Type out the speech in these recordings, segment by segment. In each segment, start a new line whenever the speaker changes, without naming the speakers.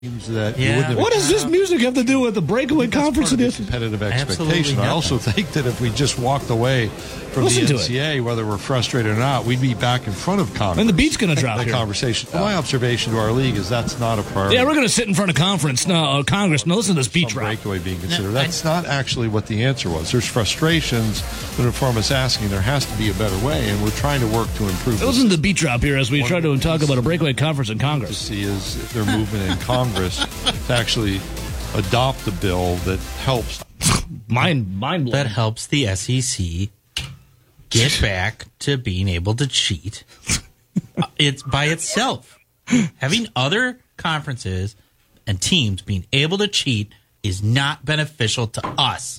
That what does this music have to do with the breakaway conference edition?
Competitive expectation. I also think that if we just walked away from the NCAA, whether we're frustrated or not, we'd be back in front of Congress.
And the beat's going to drop
the
here.
Conversation. Well, my observation to our league is that's not a priority.
Yeah, we're going to sit in front of Congress. No, Congress. No, listen to this beat drop.
Breakaway being considered. That's not actually what the answer was. There's frustrations that inform us asking there has to be a better way, and we're trying to work to improve.
Listen to the beat drop here as we try to talk about a breakaway conference in Congress.
To see is their movement in Congress to actually adopt a bill that helps.
Mind blowing.
That helps the SEC get back to being able to cheat. It's by itself. Having other conferences and teams being able to cheat is not beneficial to us.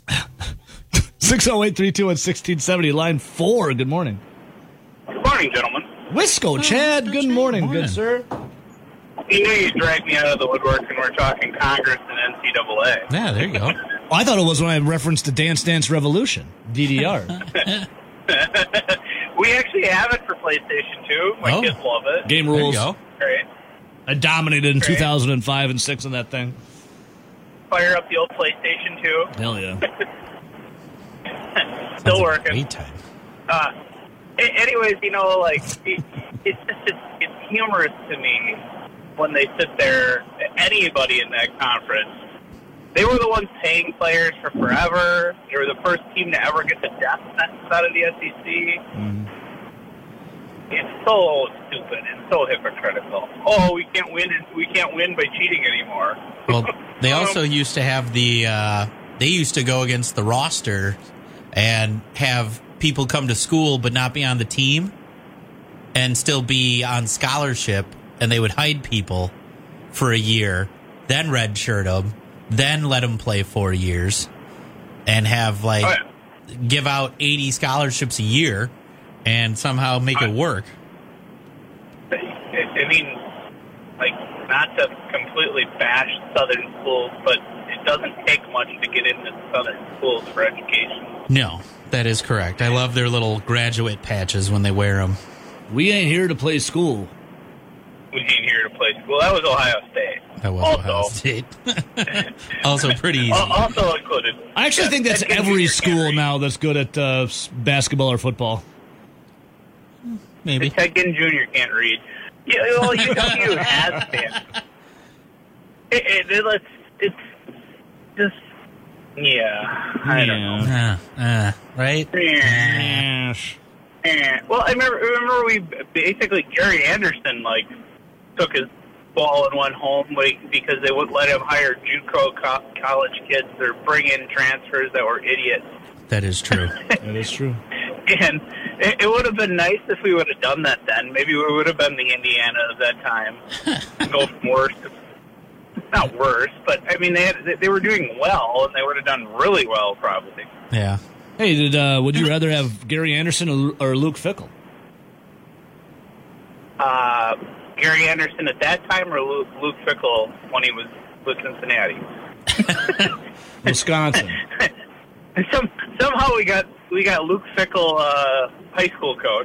608-321-1670, line 4. Good morning.
Good morning, gentlemen.
Wisco, Chad, good morning, good sir.
You know you dragged me out of the woodwork and we're talking Congress and NCAA.
Yeah, there you go.
I thought it was when I referenced the Dance Dance Revolution, DDR.
We actually have it for PlayStation 2. My kids love it.
Game rules.
There you go.
Great.
I dominated in 2005 and 6 in that thing.
Fire up the old PlayStation 2.
Hell yeah.
Still working.
Great time.
Anyways, it's humorous to me when they sit there, anybody in that conference, they were the ones paying players for forever. They were the first team to ever get the death sentence out of the SEC. Mm-hmm. It's so stupid and so hypocritical. Oh, we can't win by cheating anymore.
Well, they also used to have they used to go against the roster and have people come to school but not be on the team and still be on scholarship, and they would hide people for a year, then redshirt them, then let them play 4 years, and have give out 80 scholarships a year and somehow make it work.
I mean, not to completely bash Southern schools, but it doesn't take much to get into Southern schools for education.
No, that is correct. I love their little graduate patches when they wear them.
We ain't here to play school.
We ain't here to play school. That was Ohio State.
That was Ohio State. Also pretty easy.
Also included.
I actually think that's every school now that's good at basketball or football.
Maybe.
Ted Ginn Jr. can't read. UW has been. It's just, I don't know.
Right?
Well, I remember we basically, Gary Anderson, took his ball and went home because they wouldn't let him hire JUCO college kids or bring in transfers that were idiots.
That is true.
That is true.
And it would have been nice if we would have done that then. Maybe we would have been the Indiana of that time. Go from worse. Not worse, but, I mean, they were doing well, and they would have done really well, probably.
Yeah.
Hey, would you rather have Gary Anderson or Luke Fickell?
Gary Anderson at that time or Luke Fickell when he was with Cincinnati?
Wisconsin.
And somehow we got Luke Fickell, high school coach.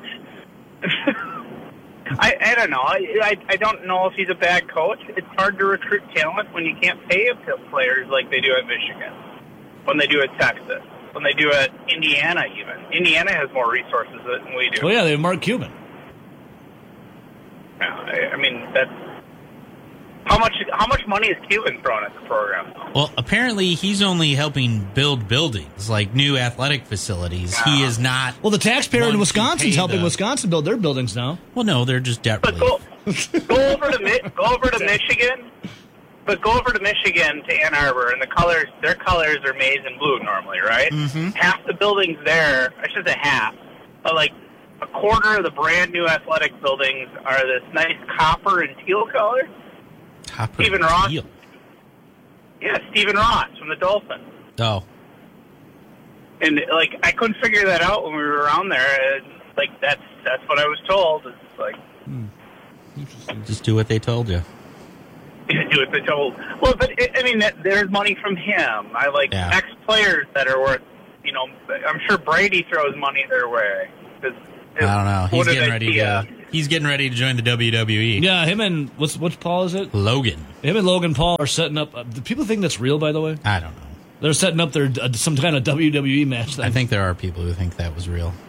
I don't know. I don't know if he's a bad coach. It's hard to recruit talent when you can't pay players like they do at Michigan, when they do at Texas, when they do at Indiana even. Indiana has more resources than we do.
Well, yeah, they have Mark Cuban.
I mean, that's... How much money is Cuban throwing at the program?
Well, apparently he's only helping build buildings, like new athletic facilities. He is not...
Well, the taxpayer in Wisconsin's helping Wisconsin build their buildings now.
Well, no, they're just debt relief.
But go over to Michigan. But go over to Michigan to Ann Arbor, and their colors are maize and blue normally, right? Mm-hmm. Half the buildings there, I should say half, but a quarter of the brand new athletic buildings are this nice copper and teal color. Stephen Ross. Yeah, Stephen Ross from the Dolphins.
Oh.
And I couldn't figure that out when we were around there. And, that's what I was told. It's
just do what they told you.
Do what they told. Well, but I mean, there's money from him. I ex-players that are worth. I'm sure Brady throws money their way.
I don't know. He's getting ready to He's getting ready to join the WWE.
Yeah, him and which Paul is it?
Logan.
Him and Logan Paul are setting up. Do people think that's real? By the way,
I don't know.
they're setting up their some kind of WWE match. Then.
I think there are people who think that was real.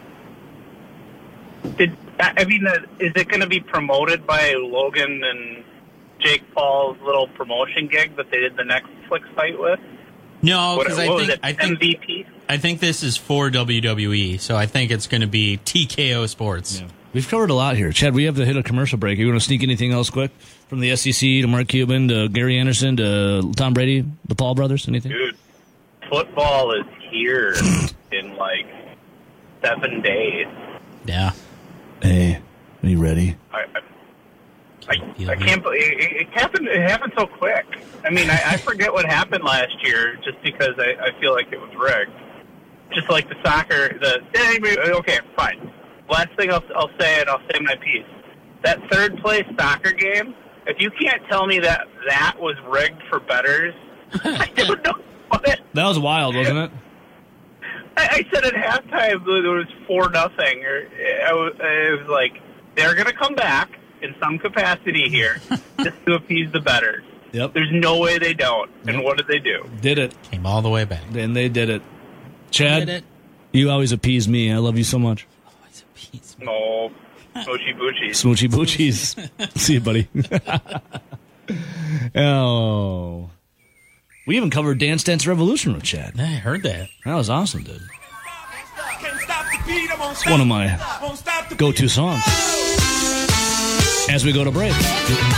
Is it going to be promoted by Logan and Jake Paul's little promotion gig that they did the Netflix fight with?
No, because
I think MVP.
I think this is for WWE, so I think it's going to be TKO Sports.
Yeah. We've covered a lot here, Chad. We have to hit a commercial break. You want to sneak anything else quick from the SEC to Mark Cuban to Gary Anderson to Tom Brady, the Paul brothers? Anything?
Dude, football is here in like 7 days.
Yeah.
Hey, are you ready?
I can't believe it happened. It happened so quick. I mean, I forget what happened last year just because I feel like it was rigged. Just like the soccer. Okay, fine. Last thing I'll say, and I'll say my piece. That third place soccer game. If you can't tell me that was rigged for bettors, I don't know what.
That was wild, wasn't it?
I said at halftime there was 4-0, or it was like they're going to come back in some capacity here just to appease the bettors.
Yep.
There's no way they don't. And
Yep.
what did they do?
Did it.
Came all the way back.
And they did it. Chad,
Did it.
you always appease me. I love you so much.
Always a piece.
No, Mochi Bucci.
Smoochy Boochies. See you, buddy. Oh. We even covered Dance Dance Revolution with Chad.
I heard that.
That was awesome, dude. It's one of my go-to songs as we go to break.